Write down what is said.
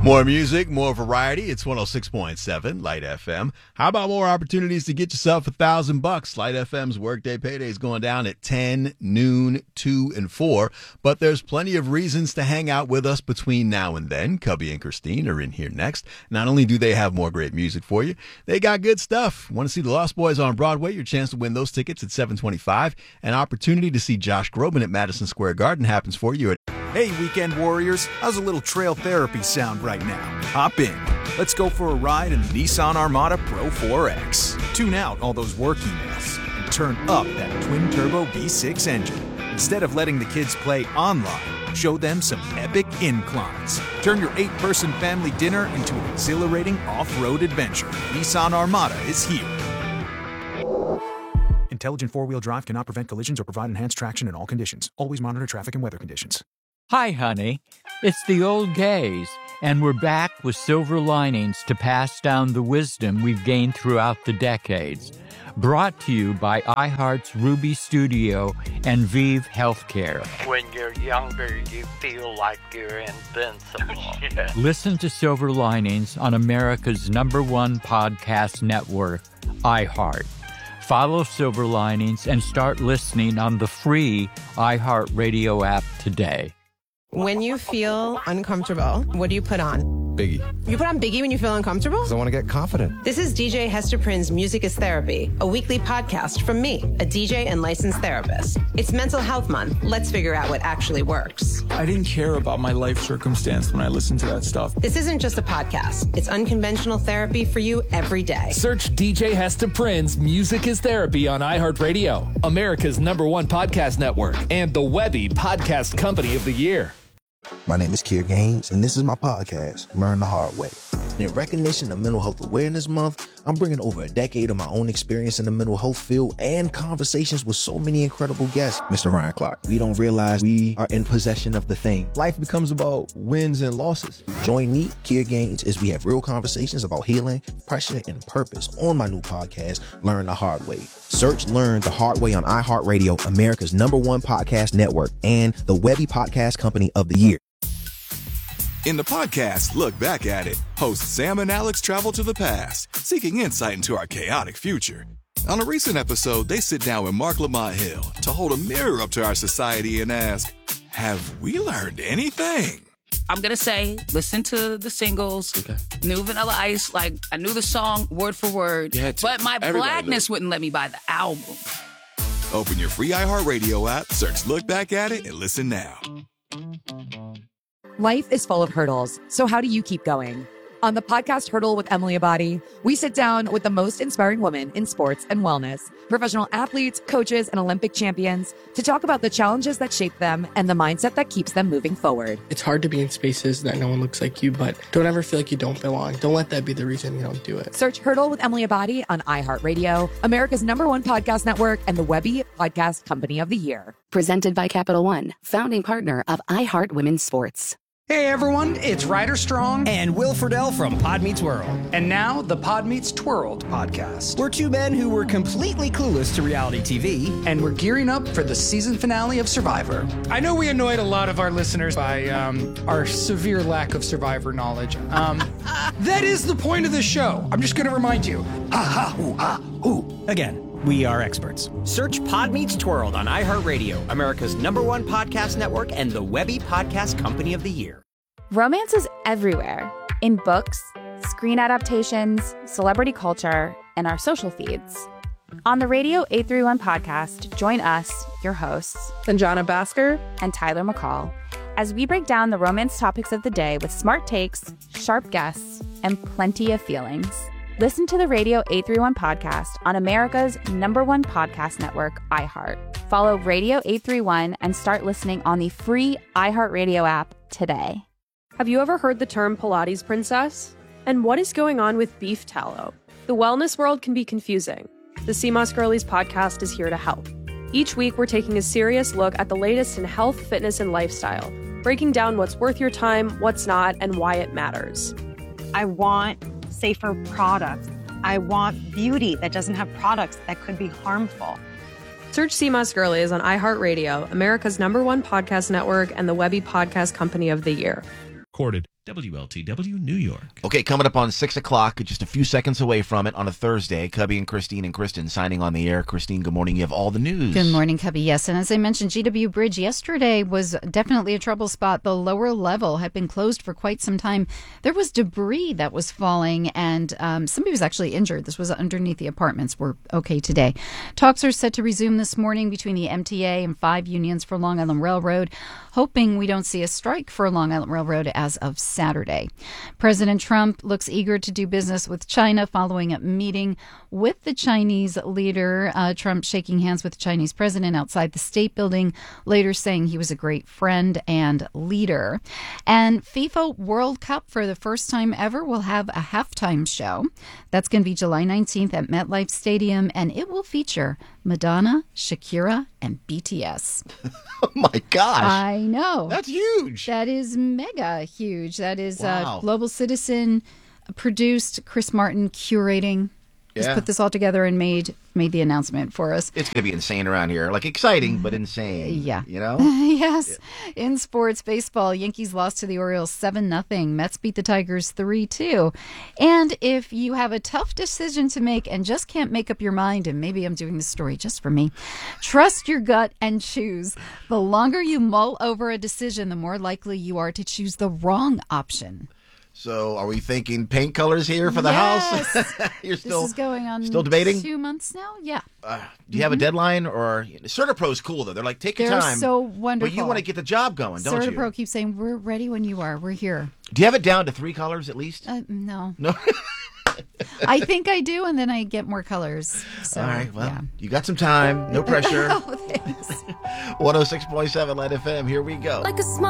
More music, more variety. It's 106.7 Light FM. How about more opportunities to get yourself $1,000? Light FM's Workday Payday is going down at 10, noon, 2, and 4. But there's plenty of reasons to hang out with us between now and then. Cubby and Christine are in here next. Not only do they have more great music for you, they got good stuff. Want to see the Lost Boys on Broadway? Your chance to win those tickets at $725. An opportunity to see Josh Groban at Madison Square Garden happens for you at Hey, weekend warriors, how's a little trail therapy sound right now? Hop in. Let's go for a ride in the Nissan Armada Pro 4X. Tune out all those work emails and turn up that twin-turbo V6 engine. Instead of letting the kids play online, show them some epic inclines. Turn your 8-person family dinner into an exhilarating off-road adventure. Nissan Armada is here. Intelligent four-wheel drive cannot prevent collisions or provide enhanced traction in all conditions. Always monitor traffic and weather conditions. Hi, honey. It's the old gays, and we're back with silver linings to pass down the wisdom we've gained throughout the decades. Brought to you by iHeart's Ruby Studio and Vive Healthcare. When you're younger, you feel like you're invincible. Yeah. Listen to Silver Linings on America's #1 podcast network, iHeart. Follow Silver Linings and start listening on the free iHeartRadio app today. When you feel uncomfortable, what do you put on? Biggie. You put on Biggie when you feel uncomfortable? Because I want to get confident. This is DJ Hester Prynne's Music is Therapy, a weekly podcast from me, a DJ and licensed therapist. It's Mental Health Month. Let's figure out what actually works. I didn't care about my life circumstance when I listened to that stuff. This isn't just a podcast. It's unconventional therapy for you every day. Search DJ Hester Prynne's Music is Therapy on iHeartRadio, America's #1 podcast network, and the Webby Podcast Company of the Year. My name is Keir Gaines, and this is my podcast, Learn the Hard Way. In recognition of Mental Health Awareness Month, I'm bringing over a decade of my own experience in the mental health field and conversations with so many incredible guests. Mr. Ryan Clark, we don't realize we are in possession of the thing. Life becomes about wins and losses. Join me, Keir Gaines, as we have real conversations about healing, pressure, and purpose on my new podcast, Learn the Hard Way. Search Learn the Hard Way on iHeartRadio, America's #1 podcast network, and the Webby Podcast Company of the Year. In the podcast, Look Back at It, hosts Sam and Alex travel to the past, seeking insight into our chaotic future. On a recent episode, they sit down with Mark Lamont Hill to hold a mirror up to our society and ask, have we learned anything? I'm going to say, listen to the singles, New Vanilla Ice, like, I knew the song word for word, but my blackness wouldn't let me buy the album. Open your free iHeartRadio app, search Look Back at It, and listen now. Life is full of hurdles, so how do you keep going? On the podcast Hurdle with Emily Abadi, we sit down with the most inspiring women in sports and wellness, professional athletes, coaches, and Olympic champions to talk about the challenges that shape them and the mindset that keeps them moving forward. It's hard to be in spaces that no one looks like you, but don't ever feel like you don't belong. Don't let that be the reason you don't do it. Search Hurdle with Emily Abadi on iHeartRadio, America's #1 podcast network, and the Webby Podcast Company of the Year. Presented by Capital One, founding partner of iHeart Women's Sports. Hey everyone, it's Ryder Strong and Will Friedle from Pod Meets World. And now the Pod Meets Twirled podcast. We're two men who were completely clueless to reality TV, and we're gearing up for the season finale of Survivor. I know we annoyed a lot of our listeners by our severe lack of Survivor knowledge. That is the point of the show. I'm just going to remind you. Again, we are experts. Search Pod Meets Twirled on iHeartRadio, America's #1 podcast network, and the Webby Podcast Company of the Year. Romance is everywhere. In books, screen adaptations, celebrity culture, and our social feeds. On the Radio 831 podcast, join us, your hosts, Sanjana Bhaskar and Tyler McCall, as we break down the romance topics of the day with smart takes, sharp guests, and plenty of feelings. Listen to the Radio 831 podcast on America's #1 podcast network, iHeart. Follow Radio 831 and start listening on the free iHeartRadio app today. Have you ever heard the term Pilates princess? And what is going on with beef tallow? The wellness world can be confusing. The CMOS Girlies podcast is here to help. Each week, we're taking a serious look at the latest in health, fitness, and lifestyle, breaking down what's worth your time, what's not, and why it matters. I want safer products. I want beauty that doesn't have products that could be harmful. Search CMOS Girlies on iHeartRadio, America's #1 podcast network, and the Webby Podcast Company of the Year. Recorded WLTW New York. Okay, coming up on 6 o'clock, just a few seconds away from it on a Thursday, Cubby and Christine and Kristen signing on the air. Christine, good morning. You have all the news. Good morning, Cubby. Yes, and as I mentioned, GW Bridge yesterday was definitely a trouble spot. The lower level had been closed for quite some time. There was debris that was falling, and somebody was actually injured. This was underneath the apartments. We're okay today. Talks are set to resume this morning between the MTA and 5 unions for Long Island Railroad, hoping we don't see a strike for Long Island Railroad as of Saturday. President Trump looks eager to do business with China following a meeting with the Chinese leader. Trump shaking hands with the Chinese president outside the State Building, later saying he was a great friend and leader. And FIFA World Cup, for the first time ever, will have a halftime show. That's going to be July 19th at MetLife Stadium, and it will feature Madonna, Shakira, and BTS. Oh, my gosh. I know. That's huge. That is mega huge. That is Wow. Global Citizen produced, Chris Martin curating. Just Yeah. put this all together and made the announcement for us. It's going to be insane around here. Like, exciting, but insane. Yeah. You know? Yes. In sports, baseball, Yankees lost to the Orioles 7-0. Mets beat the Tigers 3-2. And if you have a tough decision to make and just can't make up your mind, and maybe I'm doing this story just for me, trust your gut and choose. The longer you mull over a decision, the more likely you are to choose the wrong option. So, are we thinking paint colors here for the Yes. house? You're still, this is going on still debating? 2 months now? Yeah. Do you have a deadline? Or CertaPro's cool, though. They're like, take your They're time. so wonderful. But you want to get the job going, don't you? CertaPro keeps saying, we're ready when you are. We're here. Do you have it down to 3 colors at least? No. No? I think I do, and then I get more colors. So, All right, well, yeah. you got some time. No pressure. Oh, thanks. 106.7 Light FM. Here we go. Like a small